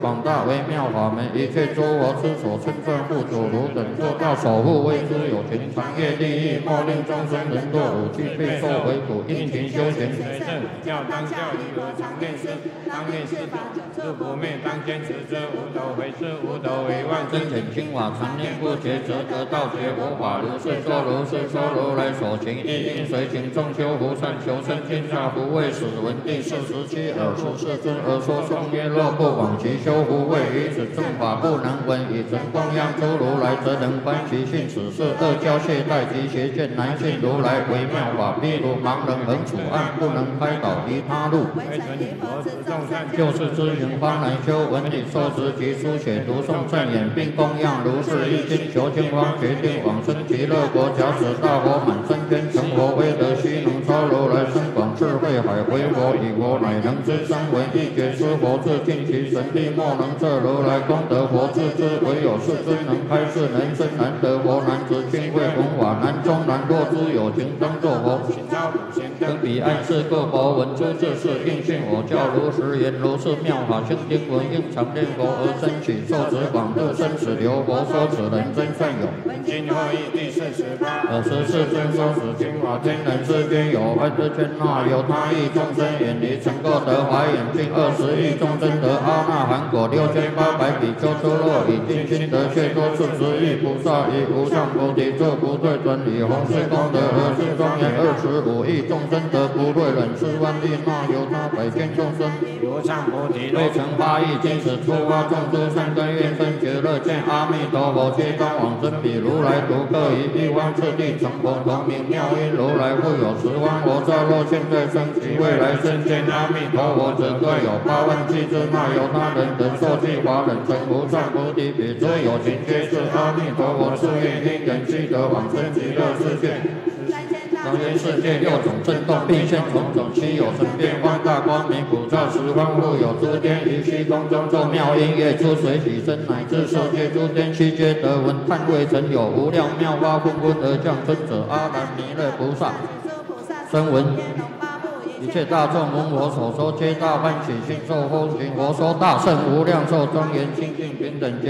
广大微妙法门，一切诸佛之所称赞护主如等做到守护，为之有情，长业利益，莫令众生人堕五趣，备受为苦，应勤修行。 随正教当教义，何常念师，当念师法，诸不灭，当坚持者，无斗为师，无斗为万真显清法，常念不绝，则得道觉。佛法如是说，如是说，如来所行，一应随行，众修福善，求生天下，不畏死。闻第47尔时世尊而说颂曰：若不往其修福慧，于此正法不能闻，以成供养诸如来，则能观其性。此是恶教懈怠及邪见难信如来为妙法，譬如盲人横处暗，不能开导离他路。就是知行方能修，闻理受持及书写读诵正言，并供养如是一经，求经方决定往生极乐国。假使大佛满身天，成佛威德须能超如来深广智慧海，为佛以佛乃能知三为一觉知佛智，尽其神力莫能测如来功德佛智之，唯有世尊能开示人生难得佛，难执清慧弘法难中难，若知有情当作佛。登彼岸是各佛闻诸智事，应信我教如实言，如是妙法清经文，应常念佛而生起，受持广度生死流。佛说此人真善有。 今后义第48。 尔时世尊说此经法，天人世间有爱之圈那有他意众生远离，曾过得华严尽20亿众生得阿那含果6800比丘出落，以尽心得却多40亿菩萨，以无上菩提作不退转以弘誓功德而是庄严25亿众生得不退忍4万亿那有他百千众生， 无上菩提未成8亿今始出发众诸善根愿生觉乐见阿弥陀佛，皆当往生彼如来独各以一方次第成佛，同名妙音如来复有10万佛刹，若现在生及未来生见阿弥陀佛者，各有8万计之那有他人等受记法忍成无上菩提，彼诸有情皆是阿弥陀佛誓愿因人须得往生极乐世界。当今世界6种震动，并现种种，其有神变放大光明，普照十方，复有诸天于虚空中奏妙音乐，出水起身，乃至色界诸天悉皆得闻。叹未曾有无量妙法纷纷而降生者，阿难弥勒菩萨声闻一切大众闻我所说，皆大欢喜心受奉行。佛说大圣无量寿庄严清净平等。